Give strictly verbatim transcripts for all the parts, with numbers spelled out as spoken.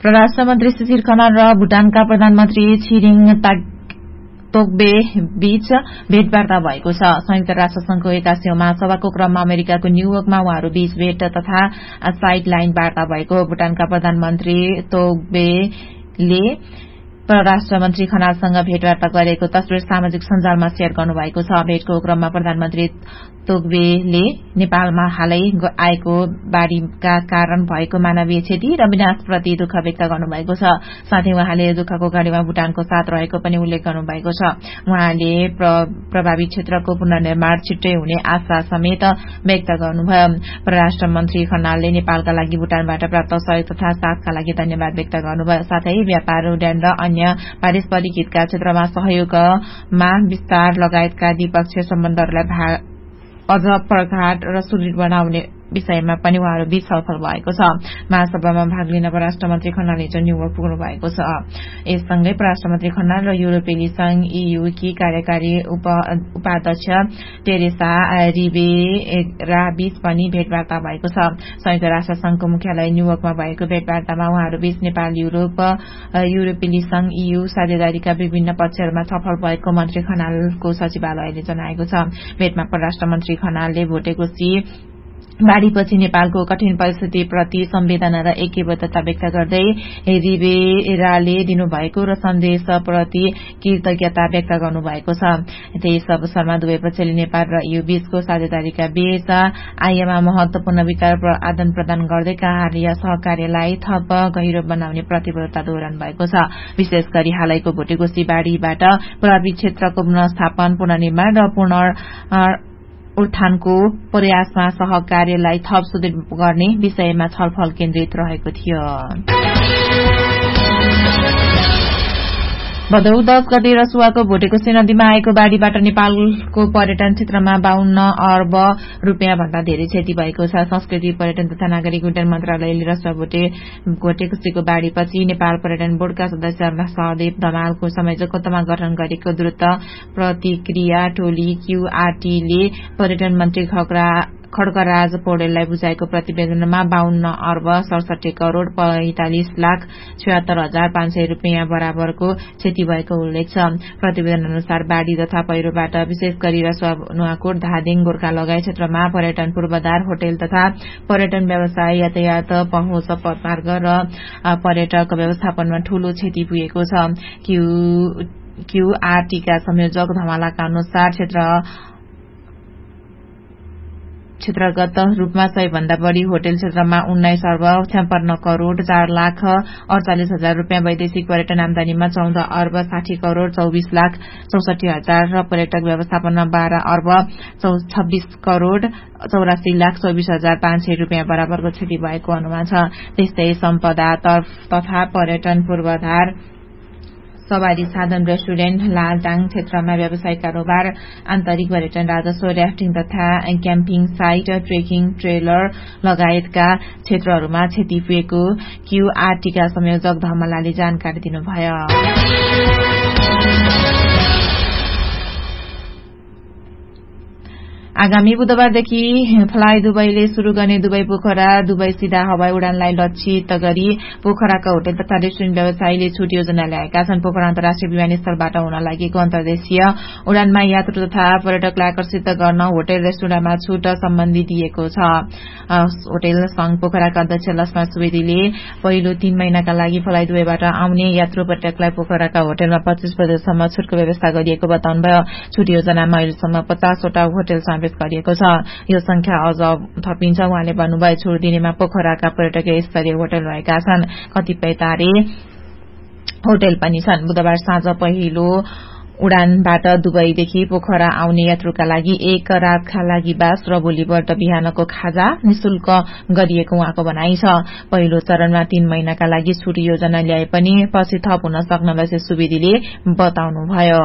परराष्ट्र मन्त्री शिशिर खनाल र भूटानका प्रधानमन्त्री छिरिङ तोग्बे बीच भेटवार्ता भएको छ। संयुक्त राष्ट्र संघको एकासीौं महासभाको क्रममा अमेरिकाको न्यूयोर्कमा उहाँहरू बीच भेट तथा साइड लाइन वार्ता भएको। भूटानका प्रधानमन्त्री तोग्बेले परराष्ट्र मन्त्री खनालसँग भेटवार्ता गरेको तस्विर सामाजिक सञ्जालमा शेयर गर्नुभएको छ। भेटको क्रममा प्रधानमन्त्री तोग्बेले नेपालमा हालै आएको बाढ़ीका कारण भएको मानवीय क्षति र विनाशप्रति दुःख व्यक्त गर्नुभएको छ। साथै उहाँले दुःखको घड़ीमा भूटानको साथ रहेको पनि उल्लेख गर्नुभएको छ। उहाँले प्रभावित क्षेत्रको पुनर्निर्माण छिट्टै हुने आशा समेत व्यक्त गर्नुभयो। परराष्ट्र मन्त्री खनालले नेपालका लागि भूटानबाट प्राप्त सहयोग तथा साथका लागि धन्यवाद व्यक्त गर्नुभयो। साथै व्यापार, उड्डयन र अन्य पारस्परिक हितका क्षेत्रमा सहयोगमा विस्तार लगायतका द्विपक्षीय सम्बन्धहरूलाई अझ प्रगाढ र सुदृढ़ बनाउने विषयमा पनि उहाँहरू बीच छलफल भएको छ। महासभामा भाग लिन परराष्ट्र मन्त्री खनाल हिजो न्यूयोर्क पुग्नु भएको छ। यससँगै परराष्ट्र मन्त्री खनाल र युरोपेली संघ ईयू की कार्यकारी उपाध्यक्ष टेरेसा रिबेरा बीच पनि भेटवार्ता भएको छ। संयुक्त राष्ट्र संघको मुख्यालय न्यूयोर्कमा भएको भेटवार्तामा उहाँहरू बीच नेपाल, युरोप, युरोपेली संघ, ईयू साझेदारीका विभिन्न पक्षहरूमा छलफल भएको मन्त्री खनालको सचिवालयले जनाएको छ। भेटमा परराष्ट्र मन्त्री खनालले भोटेकोशी बाढ़ीपछि नेपालको कठिन परिस्थितिप्रति संवेदना र ऐक्यबद्धता व्यक्त गर्दै रिबेराले दिनुभएको र सन्देशप्रति कृतज्ञता व्यक्त गर्नुभएको छ। त्यस अवसरमा दुवै पक्षले नेपाल र ईयू बीचको साझेदारीका बीच आयाममा महत्वपूर्ण विचार आदान प्रदान गर्दै कार्य सहकार्यलाई थप गहिरो बनाउने प्रतिबद्धता दोहोर्याउनु भएको छ। विशेष गरी हालैको भोटेकोशी बाढ़ीबाट प्रभावित क्षेत्रको पुनर्स्थापन, पुनर्निर्माण र पुनर् उत्थानको प्रयासमा सहकार्यलाई थप सुदृढ़ गर्ने विषयमा छलफल केन्द्रित रहेको थियो। भदौ दश गते रसुवाको भोटेकोशी नदीमा आएको बाढ़ीबाट नेपालको पर्यटन क्षेत्रमा बाहन्न अर्ब रूपियाँ भन्दा धेरै क्षति भएको छ। संस्कृति, पर्यटन तथा नागरिक उड्डयन मन्त्रालयले रसुवा भोटे भोटेकोशीको बाढ़ीपछि नेपाल पर्यटन बोर्डका सदस्य सहदेव धमालको संयोजकत्वमा गठन गरेको द्रुत प्रतिक्रिया टोली क्यूआरटीले पर्यटन मन्त्री खगरा खड्गराज पौडेललाई बुझाएको प्रतिवेदनमा बाहन्न अर्ब सडसठी करोड़ पैंतालिस लाख छिहत्तर हजार पाँच सय रूपियाँ बराबरको क्षति भएको उल्लेख छ। प्रतिवेदन अनुसार बाढ़ी तथा पहिरोबाट विशेष गरी रसुवा, नुवाकोट, धादिङ, गोर्खा लगायत क्षेत्रमा पर्यटन पूर्वाधार, होटल तथा पर्यटन व्यवसाय, यातायात, पहुँच पथमार्ग र पर्यटक व्यवस्थापनमा ठूलो क्षति पुगेको छ। क्यूआरटीका संयोजक धमालाका अनुसार क्षेत्र क्षेत्रगत रूपमा सय भन्दा बढ़ी होटल क्षेत्रमा उन्नाइस अर्ब छप्पन्न करोड़ चार लाख अड़चालिस हजार रूपियाँ, वैदेशिक पर्यटन आमदानीमा चौध अर्ब साठी करोड़ चौबीस लाख चौसठी हजार र पर्यटक व्यवस्थापनमा बाह्र अर्ब छब्बीस करोड़ चौरासी लाख चौबीस हजार पाँच सय रूपियाँ बराबरको क्षति भएको अनुमान छ। त्यस्तै सम्पदा तथा पर्यटन पूर्वाधार, सवारी साधन, रेस्टुरेन्ट, लालटाङ क्षेत्रमा व्यवसायिक कारोबार, आन्तरिक पर्यटन राजस्व, र्याफ्टिङ तथा क्याम्पिङ साइट, ट्रेकिङ, ट्रेलर लगायतका क्षेत्रहरूमा क्षति पुगेको क्यूआरटीका संयोजक धमलाले जानकारी दिनुभयो। आगामी बुधबारदेखि फ्लाइ दुबईले शुरू गर्ने दुबई पोखरा दुबई सीधा हवाई उडानलाई लक्षित गरी पोखराका होटल तथा रेस्टुरेन्ट व्यवसायीले छुट योजना ल्याएका छन्। पोखरा अन्तर्राष्ट्रिय विमानस्थलबाट हुन लागेको अन्तर्देशीय उडानमा यात्रु तथा पर्यटकलाई आकर्षित गर्न होटल रेस्टुरेन्टमा छुट सम्बन्धी दिएको छ। होटल संघ पोखराका अध्यक्ष लक्ष्मण सुवेदीले पहिलो तीन महिनाका लागि फ्लाइ दुबईबाट आउने यात्रु पर्यटकलाई पोखराका होटलमा पच्चीस प्रतिशतसम्म छुटको व्यवस्था गरिएको बताउनुभयो। छुट योजनामा अहिलेसम्म पचासवटा होटल गरिएको छ। यो संख्या अझ थपिन्छ। उहाँले भन्नुभयो, छुट दिनेमा पोखराका पर्यटकीय स्तरीय होटल रहेका छन्, कतिपय तारे होटल पनि छन्। बुधबार साँझ पहिलो उडानबाट दुबईदेखि पोखरा आउने यात्रुका लागि एक रातका लागि बास र भोलिपल्ट बिहानको खाजा निशुल्क गरिएको उहाँको भनाइ छ। पहिलो चरणमा तीन महिनाका लागि छुट योजना ल्याए पनि पछि थप हुन सक्ने विशेष सुवेदीले बताउनुभयो।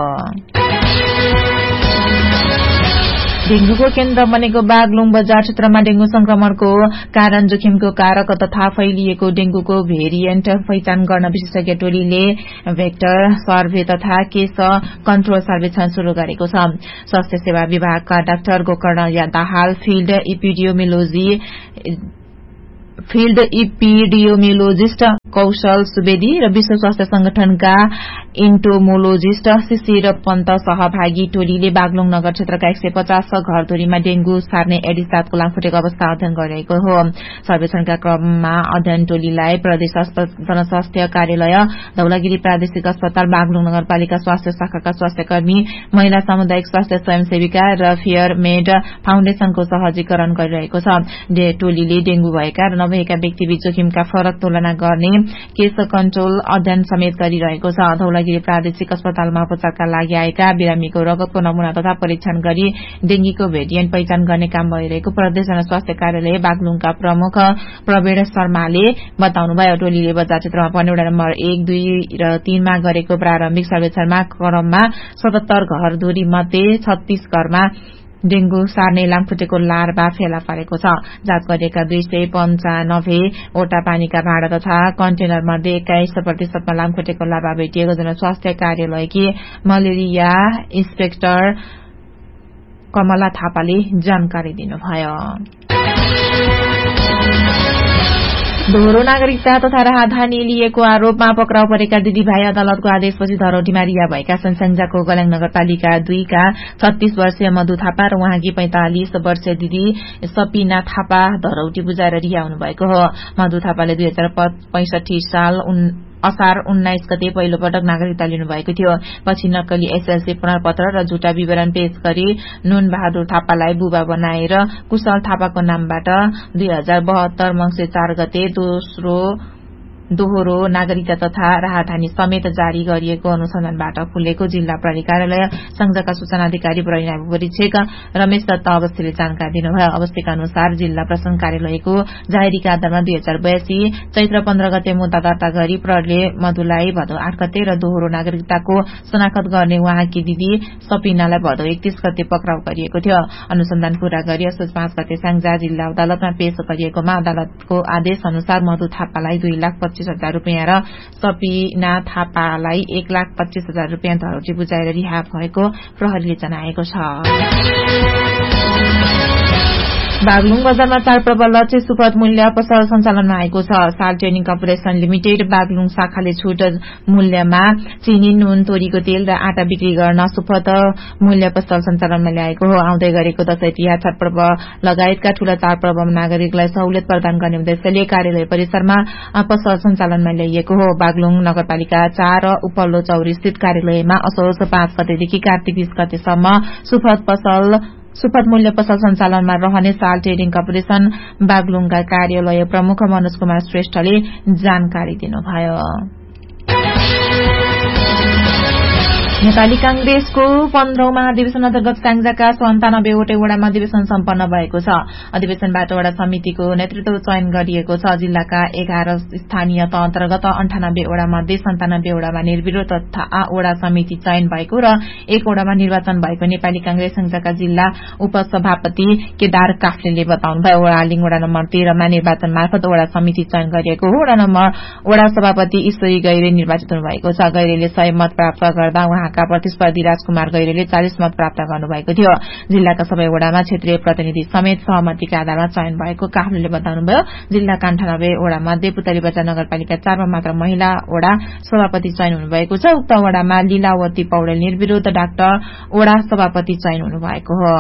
डेंगूको केन्द्र बनेको बागलुङ बजार क्षेत्रमा डेंगू संक्रमणको कारण, जोखिमको कारक तथा फैलिएको डेंगूको भेरिएन्ट पहिचान गर्न विशेषज्ञ टोलीले भेक्टर सर्वे तथा केस कन्ट्रोल सर्वेक्षण शुरू गरेको छ। स्वास्थ्य सेवा विभागका doctor Gokarna Dahal, field इपिडियोमियोलोजी field इपिडियोमियोलोजिस्ट कौशल सुवेदी र विश्व स्वास्थ्य संगठनका इन्टोमोलोजिस्ट शिशिर पन्त सहभागी टोलीले बागलुङ नगर क्षेत्रका एक सय पचास घरधुरीमा डेंगू सार्ने एडिस जातको लामखुट्टेको अवस्था अध्ययन गरिरहेको हो। सर्वेक्षणका क्रममा अध्ययन टोलीलाई प्रदेश जनस्वास्थ्य कार्यालय, धौलागिरी प्रादेशिक अस्पताल, बागलुङ नगरपालिका स्वास्थ्य शाखाका स्वास्थ्य कर्मी, महिला सामुदायिक स्वास्थ्य स्वयंसेविका र फेयरमेड फाउन्डेशनको सहजीकरण गरिरहेको छ। टोलीले डेंगू भएका र नभएका व्यक्तिबीच जोखिमका फरक तुलना गर्ने केस कन्ट्रोल अध्ययन समेत गरिरहेको छ। धौलागिरी प्रादेशिक अस्पतालमा उपचारका लागि आएका बिरामीको रगतको नमूना तथा परीक्षण गरी डेंगीको भेरिएन्ट पहिचान गर्ने काम भइरहेको प्रदेश जनस्वास्थ्य कार्यालय बागलुङका प्रमुख प्रवीण शर्माले बताउनुभयो। टोलीले बजार क्षेत्रमा पर्ने वडा नम्बर एक, दुई र तीनमा गरेको प्रारम्भिक सर्वेक्षणमा क्रममा सतहत्तर घरधुरी मध्ये छत्तीस घरमा डेंगू सार्ने लामखुट्टेको लार्भा फेला पारेको छ। जाँच गरिएका दुई सय पञ्चानब्बे वटा पानीका भाँडा तथा कन्टेनर मध्ये एक्काइस प्रतिशतमा लामखुट्टेको लार्भा भेटिएको जनस्वास्थ्य कार्यालयकी मलेरिया इन्सपेक्टर कमला थापाले जानकारी दिनुभयो। दोहोरो नागरिकता तथा राहदानी लिएको आरोपमा पक्राउ परेका दिदीभाइ अदालतको आदेशपछि धरौटीमा रिहा भएका सन्स्याङजाको गल्याङ नगरपालिका दुईका छत्तीस वर्षीय मधु थापा र उहाँकी पैंतालिस वर्षीय दिदी सपिना थापा धरौटी बुझाएर रिहा हुनुभएको हो। मधु थापाले दुई हजार पैंसठी साल असार उन्नाइस गते पहिलो पटक नागरिकता लिनुभएको थियो। पछि नक्कली एसएलसी पुनर्पत्र र झुटा विवरण पेश गरी नुन बहादुर थापालाई बुबा बनाएर कुशल थापाको नामबाट दुई हजार बहत्तर मंसिर चार गते दोस्रो दोहोरो नागरिकता तथा राहदानी समेत जारी गरिएको अनुसन्धानबाट खुलेको जिल्ला प्रहरी कार्यालय संघका सूचना अधिकारी प्रहरी परीक्षक रमेश दत्त अवस्थीले जानकारी दिनुभयो। अवस्थीका अनुसार जिल्ला प्रशासन कार्यालयको जाहेरीका आधारमा दुई हजार बयासी चैत्र पन्ध्र गते मुद्दा दर्ता गरी प्रहरीले मधुलाई भदौ आठ गते र दोहोरो नागरिकताको शनाखत गर्ने उहाँकी दिदी सपिनालाई भदौ एकतीस गते पक्राउ गरिएको थियो। अनुसन्धान पूरा गरी असोज पाँच गते स्याङ्जा जिल्ला अदालतमा पेश गरिएकोमा अदालतको आदेश अनुसार मधु थापालाई दुई लाख पच्चीस हजार रूपियाँ र सपिना थापालाई एक लाख पच्चीस हजार रूपियाँ धरौटी बुझाएर रिहा भएको प्रहरीले जनाएको छ। बागलुङ बजारमा चाडपर्व लक्ष्य सुपथ मूल्य पसल सञ्चालनमा आएको छ। साल ट्रेडिङ कर्पोरेशन लिमिटेड बागलुङ शाखाले छुट मूल्यमा चिनी, नुन, तोरीको तेल र आटा बिक्री गर्न सुपथ मूल्य पसल सञ्चालनमा ल्याएको हो। आउँदै गरेको दशैं तिहार, चाडपर्व लगायतका ठूला चाडपर्वमा नागरिकलाई सहुलियत प्रदान गर्ने उद्देश्यले कार्यालय परिसरमा पसल सञ्चालनमा ल्याइएको हो। बागलुङ नगरपालिका चार उपल्लो चौरी स्थित कार्यालयमा असोज पाँच गतेदेखि कार्तिक बीस गतेसम्म सुपथ पसल सुपथ मूल्य पसल सञ्चालनमा रहने साल ट्रेडिङ कर्पोरेशन बागलुङका कार्यालय प्रमुख मनोज कुमार श्रेष्ठले जानकारी दिनुभयो। नेपाली कांग्रेसको पन्ध्रौं महाधिवेशन अन्तर्गत स्याङ्जाका सन्तानब्बेवटै वडामा अधिवेशन सम्पन्न भएको छ। अधिवेशनबाट वडा समितिको नेतृत्व चयन गरिएको छ। जिल्लाका एघार स्थानीय तह अन्तर्गत अन्ठानब्बे वडा मध्ये सन्तानब्बे वडामा निर्विरोध तथा वडा समिति चयन भएको र एक वडामा निर्वाचन भएको नेपाली कांग्रेस स्याङ्जाका जिल्ला उपसभापति केदार काफ्लेले बताउनुभयो। वडालिङ वडा नम्बर तेह्रमा निर्वाचन मार्फत वडा समिति चयन गरिएको हो। वडा नम्बर वडा सभापति ईश्वरी गैरे निर्वाचित हुनुभएको छ। गैरेले सय मत प्राप्त गर्दा उहाँका प्रतिस्पर्धी राजकुमार गैरेले चालिस मत प्राप्त गर्नुभएको थियो। जिल्लाका सबै वडामा क्षेत्रीय प्रतिनिधि समेत सहमतिका आधारमा चयन भएको काफ्लेले बताउनुभयो। जिल्लाका अन्ठानब्बे वडा मध्ये पुतली बजार नगरपालिका चारमा मात्र महिला वडा सभापति चयन हुनुभएको छ। उक्त वडामा लीलावती पौडेल निर्विरोध डाक्टर वडा सभापति चयन हुनुभएको हो।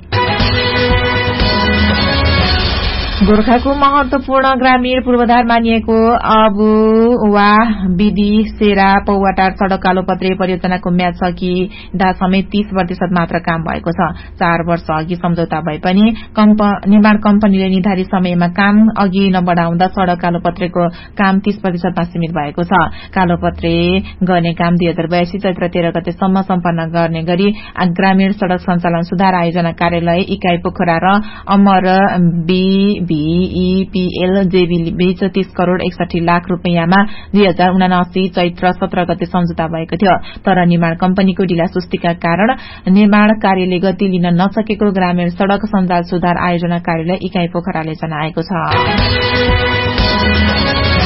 गोर्खाको महत्वपूर्ण ग्रामीण पूर्वाधार मानिएको अबुवा विधि सेरा पौवाटार सड़क कालोपत्रे परियोजनाको म्याद सकिदा समेत तीस प्रतिशत मात्र काम भएको छ। चार वर्ष अघि सम्झौता भए पनि निर्माण कम्पनीले निर्धारित समयमा काम अघि नबढ़ाउँदा सड़क कालोपत्रेको काम तीस प्रतिशतमा सीमित भएको छ। कालोपत्रे गर्ने काम दुई हजार बयासी चैत्र तेह्र गतेसम्म सम्पन्न गर्ने गरी ग्रामीण सड़क सञ्चालन सुधार आयोजना कार्यालय इकाई पोखरा र अमर बी बीईपीएल जेबी बीच तीस करोड़ एकसठी लाख रूपियाँमा दुई हजार उनासी चैत्र सत्र गते सम्झौता भएको थियो। तर निर्माण कम्पनीको ढिला सुस्तीका कारण निर्माण कार्यले गति लिन नसकेको ग्रामीण सड़क सञ्जाल सुधार आयोजना कार्यालय इकाई पोखराले जनाएको छ।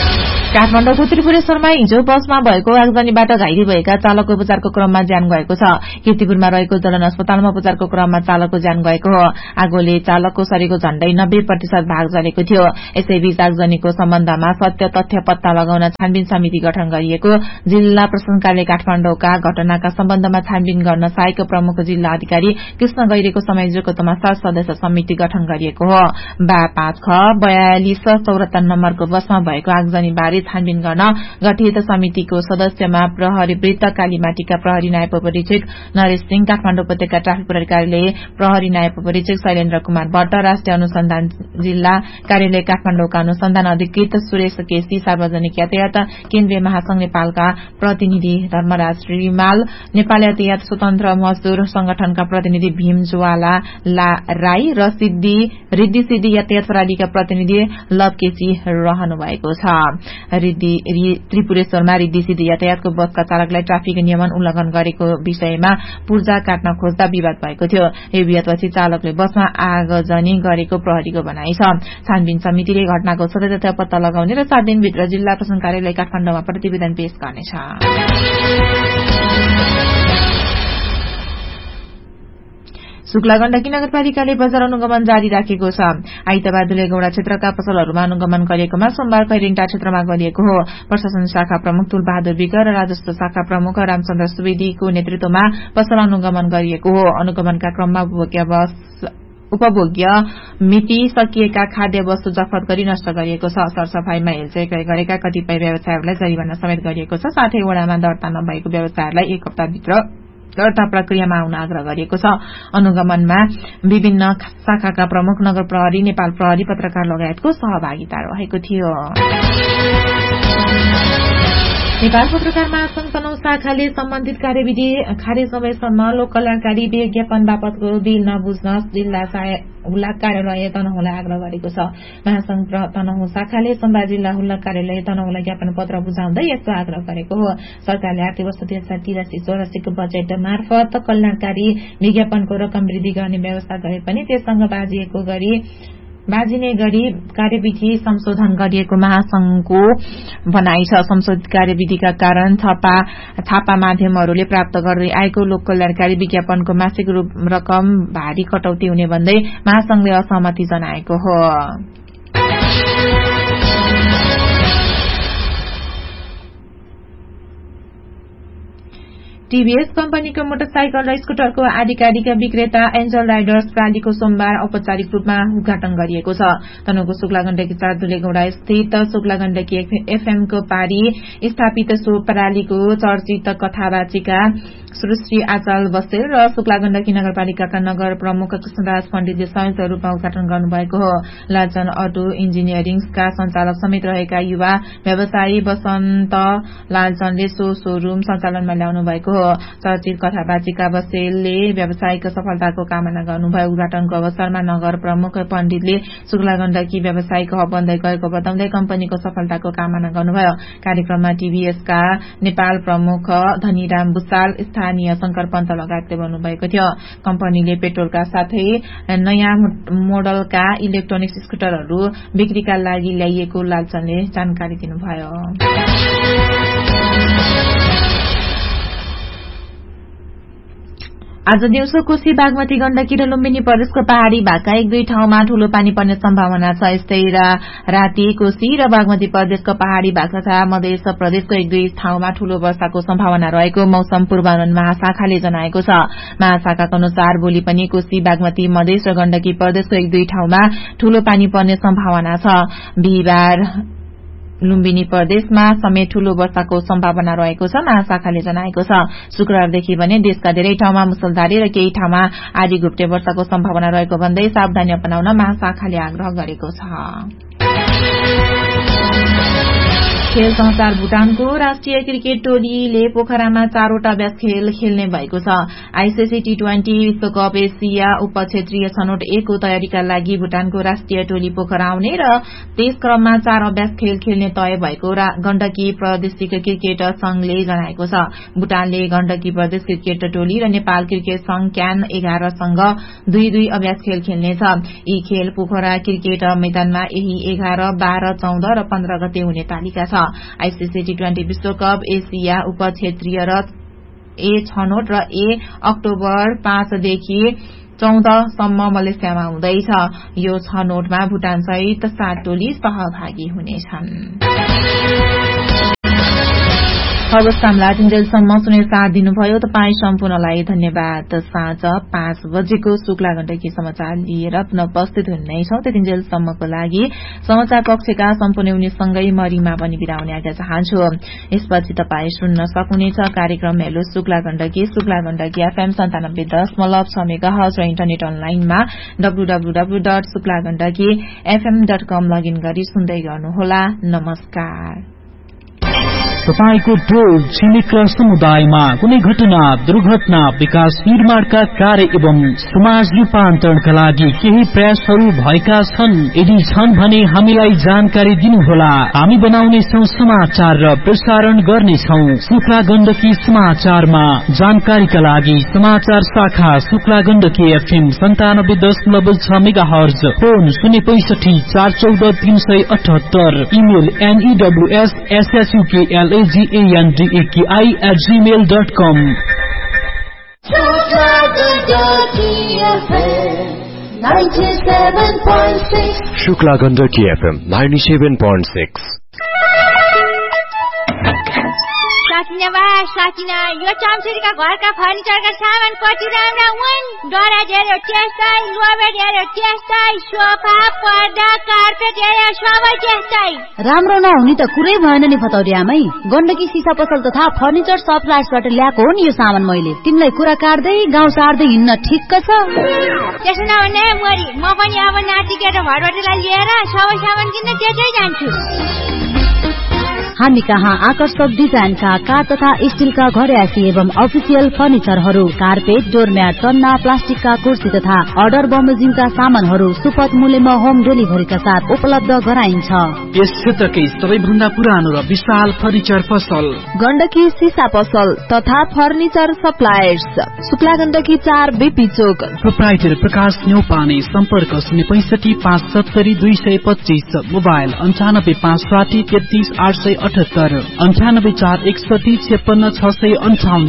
काठमाडौँको त्रिपुरेश्वरमा हिजो बसमा भएको आगजनीबाट घाइते भएका चालकको उपचारको क्रममा ज्यान गएको छ। कीर्तिपुरमा रहेको जलन अस्पतालमा उपचारको क्रममा चालकको ज्यान गएको हो। आगोले चालकको शरीरको झण्डै नब्बे प्रतिशत भाग जलेको थियो। यसैबीच आगजनीको सम्बन्धमा सत्य तथ्य पत्ता लगाउन छानबिन समिति गठन गरिएको जिल्ला प्रशासन कार्यालय काठमाडौँका घटनाका सम्बन्धमा छानबिन गर्न सहायक प्रमुख जिल्ला अधिकारी कृष्ण गैरेको संयोजकत्वमा सात सदस्य समिति गठन गरिएको हो। बा पाँच ख बयालिस चौरात्तर नम्बरको बसमा भएको आगजनीबारे छानबिन गर्न गठित समितिको सदस्यमा प्रहरी वृत्त कालीमाटीका प्रहरी नायब परीक्षक नरेश सिंह, काठमाडौँ उपत्यका ट्राफिक प्रहरी कार्यालय प्रहरी नायब परीक्षक शैलेन्द्र कुमार भट्ट, राष्ट्रिय अनुसन्धान जिल्ला कार्यालय काठमाडौँका अनुसन्धान अधिकृत सुरेश केसी, सार्वजनिक यातायात केन्द्रीय महासंघ नेपालका प्रतिनिधि धर्मराज रिमाल, नेपाल यातायात स्वतन्त्र मजदूर संगठनका प्रतिनिधि भीम ज्वाला राई र सिद्धि रिद्धि सिद्धि यातायात प्रणालीका प्रतिनिधि लव केसी रहनु भएको छ। त्रिपुरेश्वरमा रिद्धि सिद्धि यातायातको बसका चालकलाई ट्राफिक नियमन उल्लंघन गरेको विषयमा पूर्जा काट्न खोज्दा विवाद भएको थियो। यो विवादपछि चालकले बसमा आगजनी गरेको प्रहरीको भनाइ छ। छानबिन समितिले घटनाको सत्य तथ्य पत्ता लगाउने र सात दिनभित्र जिल्ला प्रशासन कार्यालय काठमाडौँमा प्रतिवेदन पेश गर्नेछ। शुक्ला गण्डकी नगरपालिकाले बजार अनुगमन जारी राखेको छ। आइतबार दुलेगौड़ा क्षेत्रका पसलहरूमा अनुगमन गरिएकोमा सोमबार कैरिन्टा क्षेत्रमा गरिएको हो। प्रशासन शाखा प्रमुख तुलबहादुर विक र राजस्व शाखा प्रमुख रामचन्द्र सुवेदीको नेतृत्वमा पसल अनुगमन गरिएको हो। अनुगमनका क्रममा उपभोग्य मिति सकिएका खाद्य वस्तु जफत गरी नष्ट गरिएको छ। सरसफाईमा हेलचेक गरेका कतिपय व्यवसायहरूलाई जरिवाना समेत गरिएको छ। साथै वडामा दर्ता नभएको व्यवसायहरूलाई एक हप्ताभित्र दर्ता प्रक्रियामा आउन आग्रह गरिएको छ। अनुगमनमा विभिन्न शाखाका प्रमुख, नगर प्रहरी, नेपाल प्रहरी, पत्रकार लगायतको सहभागिता रहेको थियो। नेपाल पत्रकार महासंघ तनहुँ शाखाले सम्बन्धित कार्यविधि खारेज नभएसम्म लोक कल्याणकारी विज्ञापन बापतको बिल नबुझ्न जिल्ला हुलाक कार्यालय तनहुँलाई आग्रह गरेको छ। महासंघ तनहुँ शाखाले सोमबार जिल्ला हुलाक कार्यालय तनहुँलाई ज्ञापन पत्र बुझाउँदै यस्तो आग्रह गरेको हो। सरकारले आर्थिक वर्ष दुई हजार तिरासी चौरासीको बजेट मार्फत कल्याणकारी विज्ञापनको रकम वृद्धि गर्ने व्यवस्था गरे पनि त्यससँग बाजिएको गरी बाजिने गरी कार्यविधि संशोधन गरिएको महासंघको भनाइ छ। संशोधित कार्यविधिका कारण छापा छापा माध्यमहरूले प्राप्त गर्दै आएको लोक कल्याणकारी विज्ञापनको मासिक रकम भारी कटौती हुने भन्दै महासंघले असहमति जनाएको हो। टीभीएस कम्पनीको मोटरसाइकल र स्कुटरको आधिकारिक विक्रेता एन्जल राइडर्स प्रालीको सोमबार औपचारिक रूपमा उद्घाटन गरिएको छ। तनहुँको शुक्ला गण्डकी चार दुलेगौड़ा स्थित शुक्ला गण्डकी एफएमको पारी स्थापित सो प्रालीको चर्चित कथावाचिका सृष्टि आचाल बस्तेल र शुक्ला गण्डकी नगरपालिकाका नगर प्रमुख कृष्णराज पण्डितले संयुक्त रूपमा उद्घाटन गर्नुभएको हो। लालचन अटो इन्जिनियरिङका संचालक समेत रहेका युवा व्यवसायी वसन्त लालचनले सो शोरूम सञ्चालनमा ल्याउनु भएको हो। चर्चित कथावाचिका बस्तेलले व्यवसायिक सफलताको कामना गर्नुभयो। उद्घाटनको अवसरमा नगर प्रमुख पण्डितले शुक्ला गण्डकी व्यावसायिक हब बन्दै गएको बताउँदै कम्पनीको सफलताको कामना गर्नुभयो। कार्यक्रममा टीभीएसका नेपाल प्रमुख धनीराम बुसाल, स्थानीय शंकर पन्त लगायतले भन्नुभएको थियो। कम्पनीले पेट्रोलका साथै नयाँ मोडलका इलेक्ट्रोनिक्स स्कुटरहरू बिक्रीका लागि ल्याइएको लालचनले जानकारी दिनुभयो। आज दिउँसो कोशी, बागमती, गण्डकी र लुम्बिनी प्रदेशको पहाड़ी भागका एक दुई ठाउँमा ठूलो पानी पर्ने सम्भावना छ। यस्तै राति कोशी र बागमती प्रदेशको पहाड़ी भाग तथा मध्य प्रदेशको एक दुई ठाउँमा ठूलो वर्षाको सम्भावना रहेको मौसम पूर्वानुमान महाशाखाले जनाएको छ। महाशाखाका अनुसार भोलि पनि कोशी, बागमती, मधेस र गण्डकी प्रदेशको एक दुई ठाउँमा ठूलो पानी पर्ने सम्भावना छ। बिहिबार लुम्बिनी प्रदेशमा समेत ठूलो वर्षाको सम्भावना रहेको छ महाशाखाले जनाएको छ। शुक्रबारदेखि भने देशका धेरै ठाउँमा मुसलधारे र केही ठाउँमा आधी घुप्टे वर्षाको सम्भावना रहेको भन्दै सावधानी अपनाउन महाशाखाले आग्रह गरेको छ। खेल समाचार। भूटानको राष्ट्रिय क्रिकेट टोलीले पोखरामा चारवटा अभ्यास खेल खेल्ने भएको छ। आईसीसी टी ट्वेन्टी विश्वकप एसिया उप क्षेत्रीय छनौट एकको तयारीका लागि भूटानको राष्ट्रिय टोली पोखरा आउने र त्यस क्रममा चार अभ्यास खेल खेल्ने तय भएको गण्डकी प्रादेशिक क्रिकेट संघले जनाएको छ। भूटानले गण्डकी प्रदेश क्रिकेट टोली र नेपाल क्रिकेट संघ क्यान एघार सँग दुई दुई अभ्यास खेल खेल्नेछ। यी खेल पोखरा क्रिकेट मैदानमा यही एघार, बाह्र, चौध र पन्ध्र गते हुने तालिका छ। आईसीसी टी ट्वेन्टी विश्वकप एसिया उप क्षेत्रीय र ए छनौट र ए अक्टोबर पाँचदेखि चौध सम्म मलेसियामा हुँदैछ। यो छनौटमा भूटान सहित सात टोली सहभागी हुनेछन्। हवस् सामलाटिन्जेलसम्म सुने साथ दिनुभयो। तपाई सम्पूर्णलाई धन्यवाद। साँझ पाँच बजेको शुक्ला गण्डकी समाचार लिएर पुनः उपस्थित हुनेछौं। त्यतिन्जेलसम्मको लागि समाचार कक्षका सम्पूर्ण उनीसँगै मरिमा पनि बिदा हुने आज्ञा चाहन्छु। यसपछि तपाई सुन्न सक्नुहुनेछ कार्यक्रम हेलो शुक्ला गण्डकी शुक्ला गण्डकी एफएम सन्तानब्बे दशमलव छ मेगाहर्ज र इन्टरनेट अनलाइनमा W W W dot Shukla Gandaki FM dot com login गरी सुन्दै गर्नुहोला। नमस्कार। तपाईको टोल छिमेक र समुदायमा कुनै घटना दुर्घटना विकास निर्माणका कार्य एवं समाज रूपान्तरणका लागि केही प्रयासहरू भएका छन्? यदि छन् भने हामीलाई जानकारी दिनुहोला। हामी बनाउनेछौं समाचार र प्रसारण गर्नेछौं। शुक्ला गण्डकी समाचारमा जानकारीका लागि समाचार शाखा शुक्ला गण्डकी एफएम सन्तानब्बे दशमलव छ मेगाहर्ज, फोन शून्य पैंसठी चार चौध तीन सय अठहत्तर, email एनईडब्ल्यूएस एसएसयूकेएल G-A-N-D-A-K-I at gmail dot com. Shukla Gandaki F M ninety-seven point six. साकिना बा साकिना यो चम्चुरीका घरका फर्निचरका सामान कति राम्रा हुन्। डरा हेर्यो त्यस्तै, लोबेड हेर्यो त्यस्तै, सोफा पर्दा कार्पेट हेर्यो सबै त्यस्तै। राम्रो नहुने त कुरै भएन नि फतौरी आमै। गण्डकी सिसा पसल तथा फर्निचर सप्लायर्सबाट ल्याएको हो नि यो सामान मैले। तिमीलाई कुरा काट्दै गाउँ सार्दै हिँड्न ठिक्क छ। त्यसो नभने मरी म पनि अब नाति केटा भरबटीलाई लिएर सबै सामान किन्न त्यतै जान्छु। हामी कहाँ आकर्षक डिजाइनका काठ तथा स्टीलका घरयासी एवं अफिसियल फर्निचरहरू, कार्पेट, डोरम्याट, टन्ना, प्लास्टिकका कुर्सी तथा अर्डर बमोजिमका सामानहरू सुपथ मूल्यमा होम डेलिभरीका साथ उपलब्ध गराइन्छ। यस क्षेत्रकै सबैभन्दा पुरानो र विशाल फर्निचर पसल गण्डकी सिसा पसल तथा फर्निचर सप्लायर्स, शुक्ला गण्डकी चार बीपी चोक। प्रोप्राइटर प्रकाश न्यौपाने, सम्पर्क शून्य पैंसठी पाँच सत्तरी दुई सय पच्चीस, मोबाइल अन्ठानब्बे पाँच साठी तेत्तीस आठ सय अठहत्तर, अन्ठानब्बे चार एकसठी छप्पन्न छ सय अन्ठाउन्न।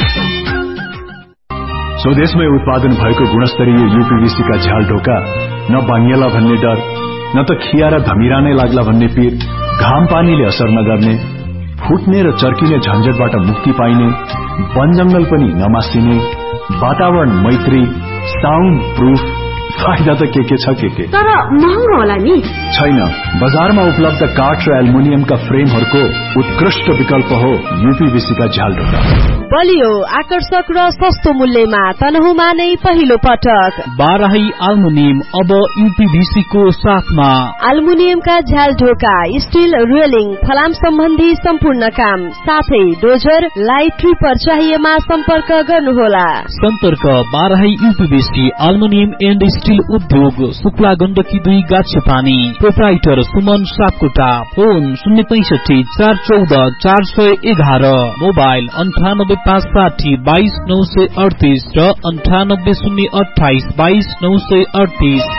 स्वदेशमै उत्पादन भएको गुणस्तरीय यूपीवीसी का झ्याल ढोका न बाङ्गिएला भन्ने डर, न त खिया र धमिरा नै लाग्ला भन्ने पीर, घाम पानीले असर नगर्ने, फुट्ने र चर्किने झन्झटबाट मुक्ति पाइने, वन जंगल पनि नमासिने, वातावरण मैत्री, साउन्ड प्रूफ, फाइदा त के के छ के के, तर महँगो होला नि? छैन, बजारमा उपलब्ध काठ र एल्युमिनियमका फ्रेमहरूको उत्कृष्ट विकल्प हो यूपीवीसी का झ्याल ढोका। बलियो, आकर्षक र सस्तो मूल्यमा तनहुमा नै पहिलो पटक बाराही एल्युमिनियम अब यूपीवीसी को साथमा। एल्युमिनियमका झ्याल ढोका, स्टील रेलिङ, फलाम सम्बन्धी सम्पूर्ण काम, साथै डोजर, लाइट ट्रिपर चाहिएमा सम्पर्क गर्नुहोला। सम्पर्क Barahi UPVC aluminium and steel उद्योग, शुक्ला गण्डकी दुई गाछपानी। प्रोप्राइटर सुमन सापकोटा, फोन शून्य पैंसठी चार चौध चार सय एघार, मोबाइल अन्ठानब्बे पाँच साठी बाइस नौ सय अडतीस र अन्ठानब्बे शून्य अठाइस बाइस नौ सय अडतीस।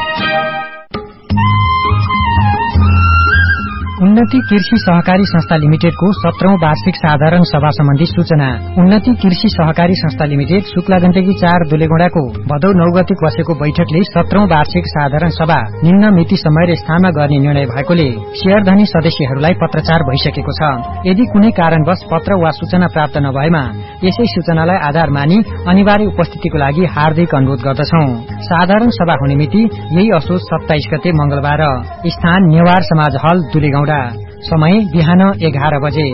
उन्नति कृषि सहकारी संस्था लिमिटेडको सत्रौं वार्षिक साधारण सभा सम्बन्धी सूचना। उन्नति कृषि सहकारी संस्था लिमिटेड शुक्ला गण्डकी चार दुलेगौंडाको भदौ नौ गते बसेको बैठकले सत्रौं वार्षिक साधारण सभा निम्न मिति समय र स्थानमा गर्ने निर्णय भएकोले शेयरधनी सदस्यहरूलाई पत्रचार भइसकेको छ। यदि कुनै कारणवश पत्र वा सूचना प्राप्त नभएमा यसै सूचनालाई आधार मानी अनिवार्य उपस्थितिको लागि हार्दिक अनुरोध गर्दछौं। साधारण सभा हुने मिति यही असोज सत्ताइस गते मंगलबार, स्थान नेवार समाज हल दुलेगौंडा, समय बिहान एघार बजे।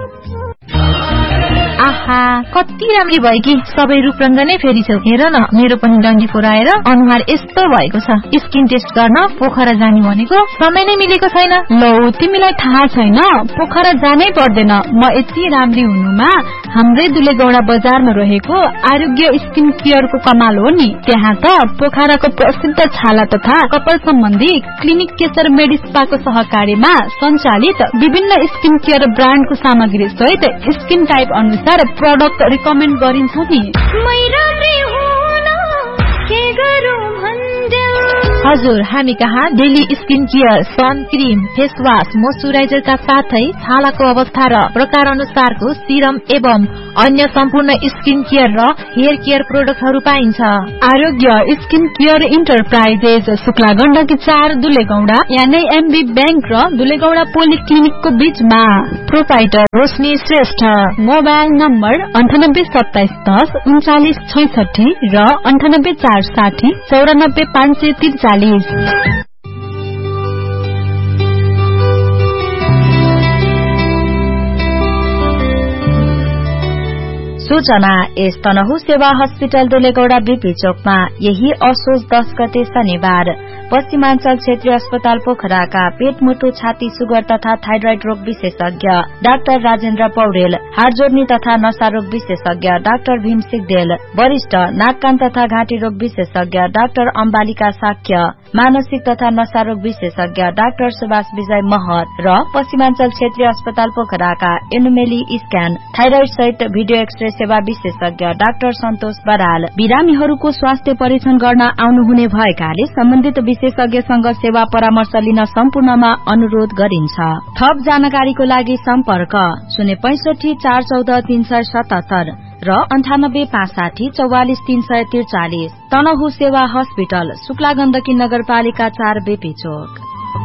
आहा, कति राम्री भयो कि सबै रूपरंग नै फेरिछौ। हेर न, मेरो पनि डन्डी फोराएर अनुहार यस्तो भएको छ। स्किन टेस्ट गर्न पोखरा जाने भनेको समय नै मिलेको छैन। लौ, तिमीलाई थाहा छैन, पोखरा जानै पर्दैन। म यति राम्री हुनुमा हाम्रै दुलेगौडा बजारमा रहेको आरोग्य स्किन केयरको कमाल हो नि। त्यहाँ त पोखराको प्रसिद्ध छाला तथा कपाल सम्बन्धी क्लिनिक केशर मेडिस्पाको सहकार्यमा सञ्चालित विभिन्न स्किन केयर ब्रान्डको सामग्री सहित स्किन टाइप अनुसार प्रोडक्ट रिकमेन्ड गरिन्छ नि। हजुर, हामी कहाँ daily skin care, sun cream, face wash, मोइस्चराइजरका साथै छालाको अवस्था र प्रकार अनुसारको सिरम एवं अन्य सम्पूर्ण स्किन केयर र हेयर केयर प्रोडक्टहरू पाइन्छ। आरोग्य skin care enterprises Shukla Gandaki चार दुलेगौडा एनआईएमबी बैंक र दुलेगौडा पोलिक्लिनिकको बीचमा। प्रोपाइटर रोशनी श्रेष्ठ। मोबाइल नम्बर अन्ठानब्बे सत्ताइस दस उन्चालिस छैसठी र अन्ठानब्बे चार साठी चौरानब्बे पाँच सय त्रिचालिस। सूचना यस तनहु सेवा हस्पिटल दुलेगौडा बीपी चोकमा यही असोज दस गते शनिबार पश्चिमाञ्चल क्षेत्रीय अस्पताल पोखराका पेट मुटु छाती सुगर तथा थाइरोइड रोग विशेषज्ञ डाक्टर राजेन्द्र पौडेल, हाड जोड्नी तथा नशा रोग विशेषज्ञ डाक्टर भीम सिगदेल, वरिष्ठ नाक कान तथा घाँटी रोग विशेषज्ञ डाक्टर अम्बालिका साक्य, मानसिक तथा नशा रोग विशेषज्ञ डाक्टर सुभाष विजय महत र पश्चिमाञ्चल क्षेत्रीय अस्पताल पोखराका एनुमेली स्क्यान थाइरोइड सहित भिडियो एक्सरे सेवा विशेषज्ञ डाक्टर सन्तोष बराल बिरामीहरूको स्वास्थ्य परीक्षण गर्न आउनुहुने भएकाले सम्बन्धित विशेषज्ञसँग सेवा परामर्श लिन सम्पूर्णमा अनुरोध गरिन्छ। थप जानकारीको लागि सम्पर्क शून्य पैंसठी चार चौध तीन सय सतहत्तर र अन्ठानब्बे पाँच साठी चौवालिस तीन सय त्रिचालिस। तनहु सेवा हस्पिटल शुक्ला गण्डकी नगरपालिका चार बेपी चोक।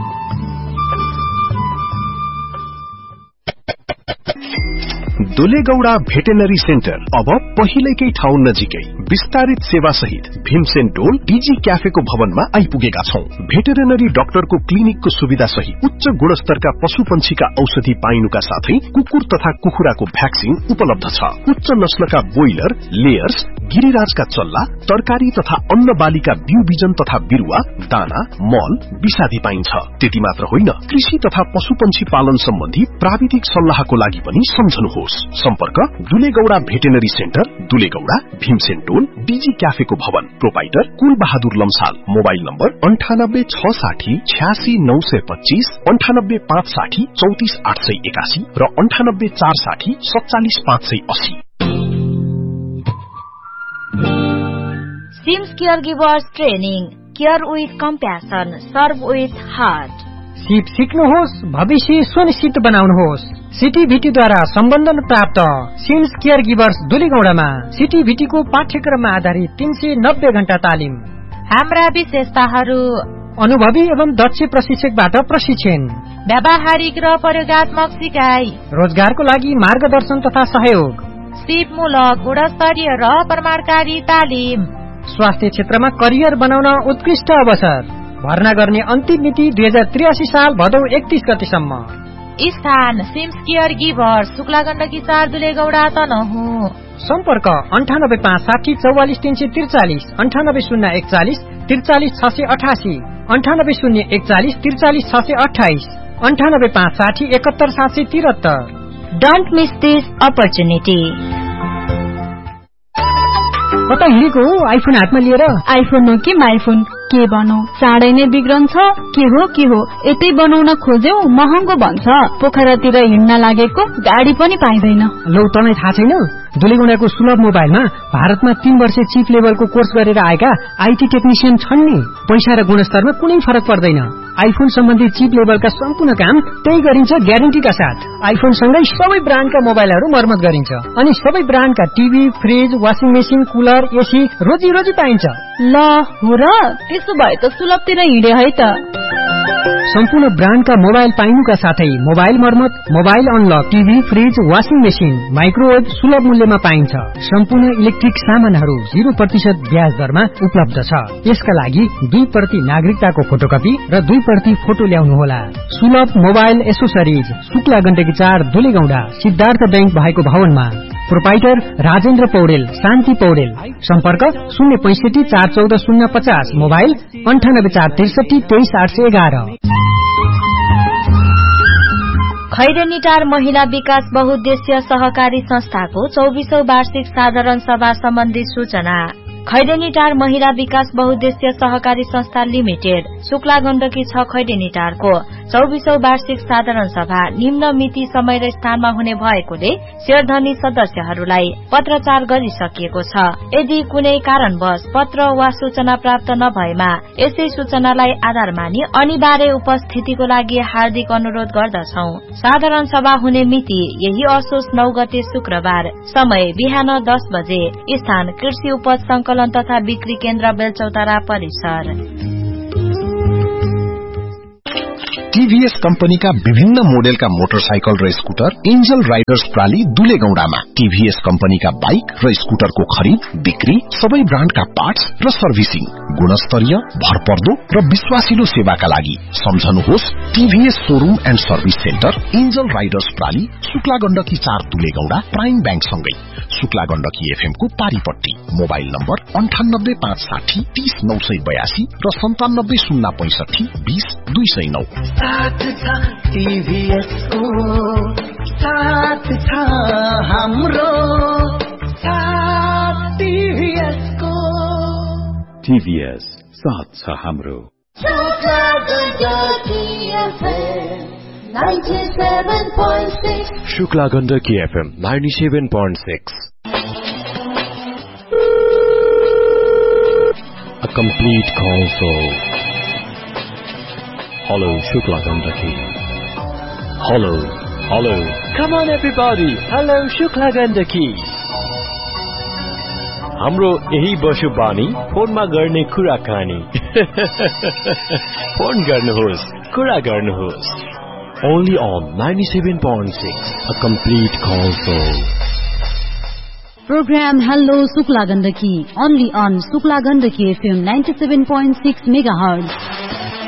दुलेगौडा भेटेनरी सेन्टर अब पहिलेकै ठाउँ नजिकै विस्तारित सेवा सहित भीमसेन डोल डीजी क्याफेको भवनमा आइपुगेका छौं। भेटेरिनरी डाक्टरको क्लिनिकको सुविधा सहित उच्च गुणस्तरका पशुपन्छीका औषधि पाइनुका साथै कुकुर तथा कुखुराको भ्याक्सिन उपलब्ध छ। उच्च नस्लका बोइलर, लेयर्स, गिरिराजका चल्ला, तरकारी तथा अन्न बालीका बिउ बिजन तथा बिरुवा, दाना, मल, विषादी पाइन्छ। त्यति मात्र होइन, कृषि तथा पशुपन्छी पालन सम्बन्धी प्राविधिक सल्लाहको लागि पनि सम्झनुहोस्। सम्पर्क दुलेगौडा भेटेनरी सेन्टर, दुलेगौडा, भीमसेन टोल, डीजी क्याफेको भवन। प्रोपाइटर कुल बहादुर लम्साल। मोबाइल नम्बर अन्ठानब्बे छ साठी छ्यासी नौ सय पच्चीस, अन्ठानब्बे पाँच साठी चौतिस आठ सय एकासी र अन्ठानब्बे चार साठी सत्तालिस पाँच सय अस्सी। Seems care givers training, care with compassion, serve with heart. सिप सिक्नुहोस्, भविष्य सुनिश्चित बनाउनुहोस्। सिटीभीटीद्वारा सम्बन्धन प्राप्त सिम्स केयर गिभर्स दुलेगौडामा सिटीभीटीको पाठ्यक्रममा आधारित तीन सय नब्बे घण्टा तालिम। हाम्रा विशेषताहरू: अनुभवी एवं दक्ष प्रशिक्षकबाट प्रशिक्षण, व्यावहारिक र प्रयोगात्मक सिकाइ, रोजगारको लागि मार्गदर्शन तथा सहयोग, सिपमूलक गुणस्तरीय र प्रमाणकारी तालिम, स्वास्थ्य क्षेत्रमा करियर बनाउन उत्कृष्ट अवसर। भर्ना गर्ने अन्तिम मिति दुई हजार त्रियासी साल भदौ एकतीस गतेसम्म। स्थान seems care givers Shukla Gandaki चार दुलेगौडा तनहु। सम्पर्क अन्ठानब्बे पाँच साठी चौवालिस तीन सय त्रिचालिस, अन्ठानब्बे शून्य एकचालिस त्रिचालिस छ सय अठासी, अन्ठानब्बे शून्य एकचालिस त्रिचालिस छ सय अठाइस, अन्ठानब्बे पाँच साठी एकात्तर सात सय त्रिहत्तर। Don't miss this opportunity. कता हिँडेको हो आइफोन हातमा लिएर? आइफोन हो कि माइफोन, के भनौ, चाँडै नै बिग्रन्छ। के हो के हो, यतै बनाउन खोज्यौ महँगो भन्छ। पोखरातिर हिँड्न लागेको गाडी पनि पाइँदैन। लौ, तँलाई थाहा छैन? दुलेगौडाको सुलभ मोबाइलमा भारतमा तीन वर्ष चिप लेभलको कोर्स गरेर आएका आईटी टेक्निशियन छन् नि। पैसा र गुणस्तरमा कुनै फरक पर्दैन। आइफोन सम्बन्धी चिप लेभलका सम्पूर्ण काम त्यही गरिन्छ ग्यारेन्टीका साथ। आइफोन सँगै सबै ब्रान्डका मोबाइलहरू मर्मत गरिन्छ अनि सबै ब्रान्डका TV, fridge, washing machine, cooler, AC रोजी रोजी पाइन्छ। ल हो र, त्यसो भए त सुलभतिर हिँडे है त। सम्पूर्ण ब्रान्डका मोबाइल पाइनुका साथै मोबाइल मर्मत, mobile unlock, TV, fridge, washing machine, microwave सुलभ मूल्यमा पाइन्छ। सम्पूर्ण इलेक्ट्रिक सामानहरू जीरो प्रतिशत ब्याज दरमा उपलब्ध छ। यसका लागि दुई प्रति नागरिकताको फोटोकपी र दुई प्रति फोटो ल्याउनुहोला। सुलभ मोबाइल एसोसरिज शुक्ला गण्डकी चार दुलेगौडा सिद्धार्थ बैंक भएको भवनमा। प्रोपाइटर राजेन्द्र पौडेल, शान्ति पौडेल। सम्पर्क शून्य पैंसठी चार चौध शून्य पचास, मोबाइल अन्ठानब्बे चार त्रिसठी तेइस आठ सय एघार। खैरेनीटार महिला विकास बहुद्देश्य सहकारी संस्थाको चौबीसौं वार्षिक साधारण सभा सम्बन्धी सूचना। खैडेनीटार महिला विकास बहुद्देश्य सहकारी संस्था लिमिटेड शुक्ला गण्डकी छ खैडेनीटारको चौबीसौं वार्षिक साधारण सभा निम्न मिति समय र स्थानमा हुने भएकोले शेयरधनी सदस्यहरूलाई पत्रचार गरिसकिएको छ। यदि कुनै कारणवश पत्र वा सूचना प्राप्त नभएमा यसै सूचनालाई आधार मानी अनिवार्य उपस्थितिको लागि हार्दिक अनुरोध गर्दछौ। साधारण सभा हुने मिति यही असोज नौ गते शुक्रबार, समय बिहान दस बजे, स्थान कृषि उपज संकलन तथा बिक्री केन्द्र बेलचौतारा परिसर। टीभीएस कम्पनीका विभिन्न मोडेलका मोटरसाइकल र स्कूटर एन्जल राइडर्स प्राली दुलेगौडामा। टीभीएस कम्पनीका बाइक र स्कूटरको खरिद, बिक्री, सबै ब्रान्डका पार्ट्स र सर्भिसिङ, गुणस्तरीय, भरपर्दो र विश्वासिलो सेवाका लागि सम्झनुहोस् TVS showroom and service centre angel Riders प्राली, Shukla Gandaki चार दुलेगौडा, प्राइम बैंक सँगै शुक्ला गण्डकी एफएम को पारीपट्टी। मोबाइल नम्बर अन्ठानब्बे पाँच साठी तीस नौ सय बयासी र सन्तानब्बे शून्य पैंसठी बीस दुई सय नौ। साथ छ टीभीएस को, साथ छ हाम्रो, साथ टीभीएस को। टीभीएस साथ छ हाम्रो। Shukla Gandaki FM ninety-seven point six. Shukla Gandaki F M ninety-seven point six. A complete console. Hello, Shukla Gandaki. Hello, hello. Come on everybody. Hello, Shukla Gandaki. हाम्रो यही बसो बानी फोनमा गर्ने कुराकानी। फोन गर्नुहोस्, कुरा गर्नुहोस्। Only on ninety-seven point six, a complete console. Program Hello Shukla Gandaki, only on Shukla Gandaki F M ninety-seven point six megahertz.